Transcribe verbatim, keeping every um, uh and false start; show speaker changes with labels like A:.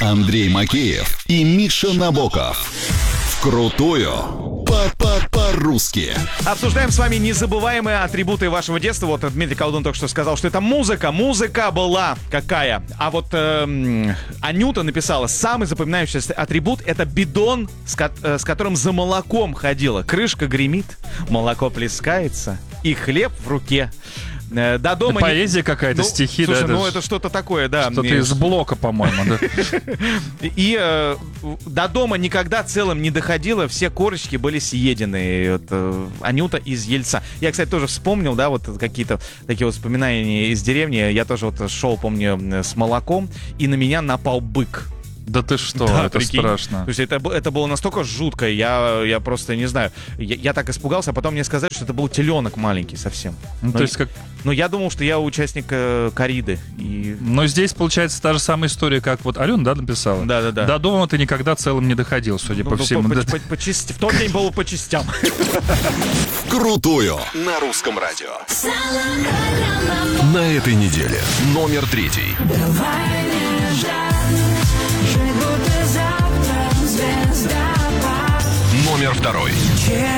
A: Андрей Макеев и Миша Набоков. Вкрутую по-по-по-русски.
B: Обсуждаем с вами незабываемые атрибуты вашего детства. Вот Дмитрий Колдун только что сказал, что это музыка. Музыка была какая? А вот эм, Анюта написала, самый запоминающийся атрибут — это бидон, с, ко- э, с которым за молоком ходила. Крышка гремит, молоко плескается и хлеб в руке. Э, До дома
C: Да
B: не-
C: поэзия какая-то,
B: Ну,
C: стихи,
B: слушай,
C: да?
B: ну
C: ж
B: это что-то такое, да.
C: Что-то
B: Мне-
C: из блока, по-моему, да.
B: И э, до дома никогда целым не доходило, все корочки были съедены. И вот, э, Анюта из Ельца. Я, кстати, тоже вспомнил, да, вот какие-то такие вот воспоминания из деревни. Я тоже вот шел, помню, с молоком, и на меня напал бык.
C: Да ты что,
B: Да,
C: это
B: прикинь.
C: страшно.
B: То есть это, б- это было настолько жутко, я, я просто не знаю. Я, я так испугался, а потом мне сказали, что это был теленок маленький совсем.
C: Ну,
B: Но
C: то есть как...
B: Но я думал, что я участник э, кориды. И...
C: Но здесь получается та же самая история, как вот Алена, да, написала?
B: Да-да-да.
C: До дома ты никогда целым не доходил, судя
B: Ну,
C: по
B: ну,
C: всему.
B: по-
C: Да.
B: по- по части- В тот день было по частям.
A: Вкрутую на русском радио. На этой неделе номер третий. Номер второй.